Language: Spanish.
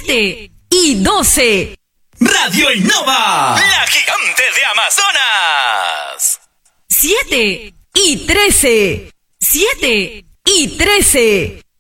7 y 12. Radio Innova, la gigante de Amazonas. 7 y 13. 7 y 13.